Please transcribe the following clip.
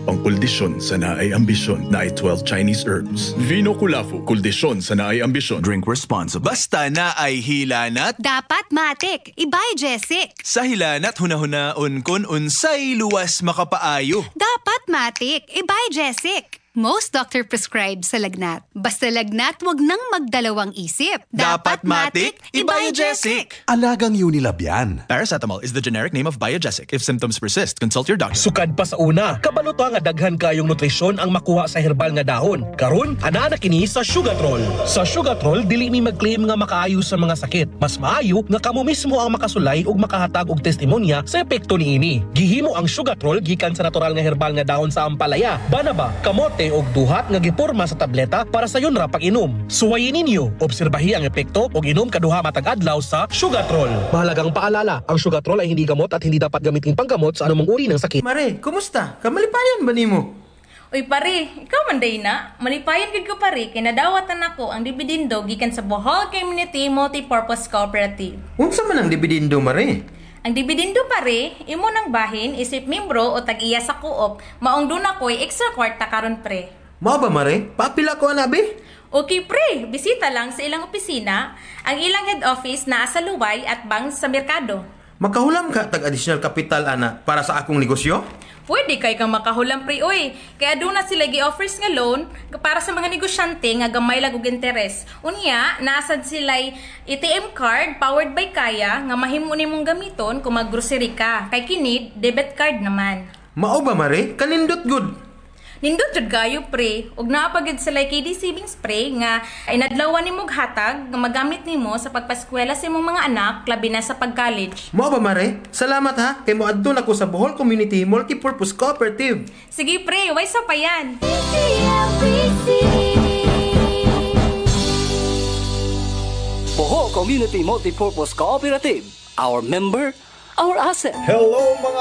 Pangkuldisyon sa naay ambisyon na ay 12 Chinese herbs. Vino Kulafu, kuldisyon sa naay ambisyon. Drink responsibly. Basta na ay hilanat. Dapat matik. Ibay Jessic. Sa hilanat hunahunaon kun unsay luwas makapaayo. Dapat matik. Ibay Jessic. Most doctor prescribe sa lagnat. Basta lagnat, wag nang magdalawang isip. Dapat matik, i-Biogesic. Alagang Unilab yan. Paracetamol is the generic name of Biogesic. If symptoms persist, consult your doctor. Sukad pa sa una, kabalo to nga daghan kayong nutrisyon ang makuha sa herbal nga dahon. Karon, ana na kini sa Sugatrol. Sa Sugatrol, dili mi mag-claim nga makaayo sa mga sakit. Mas maayo nga kamo mismo ang makasulay ug makahatag og testimonya sa epekto niini. Gihimo ang Sugatrol gikan sa natural nga herbal nga dahon sa ampalaya, banaba, kamote og duhat nga giporma sa tableta para sa yun ra pag-inom. Suwayin ninyo, obserbahi ang epekto og inom kaduha matag adlaw sa Sugatrol. Mahalagang paalala, ang Sugatrol ay hindi gamot at hindi dapat gamitin panggamot sa anumang uri ng sakit. Mare, kumusta? Kamalipayan ba nimo? Uy pare, ikaw man day na. Malipayan gid ko pare kay nadawatan ako ang dibidindo gikan sa Bohol Community Multipurpose Cooperative. Unsa man ang dibidindo, Mare? Ang dibidindo pare, imo nang bahin isip membro o tag-iya sa co-op, maong doon ako'y extra kwarta karon pre. Mao ba, Mare? Papila ko anabi? Okay pre, bisita lang sa ilang opisina, ang ilang head office na sa Luway at Bang sa Merkado. Makahulam ka tag additional capital ana para sa akong negosyo? Pwede kay kang makahulam pre oy. Kaya doon na sila gi-offers nga loan para sa mga negosyante nga gamay lag og interes. Unya, naasad sila'y ATM card powered by Kaya nga mahimo nimong gamiton kung mag-grocery ka. Kay kini debit card naman. Mao ba, Mare? Kanindot good. Nindot jud gayo pre, ug naapagid sila KD saving spray nga inadlawan nimog hatag nga magamit nimo sa pagpaskwela sa imong mga anak labi na sa pag-college. Mao ba, Mare? Salamat ha, kay moadto nako sa Bohol Community Multipurpose Cooperative. Sige pre, way sa pa yan. Bohol Community Multipurpose Cooperative. Our member, our asset. Hello mga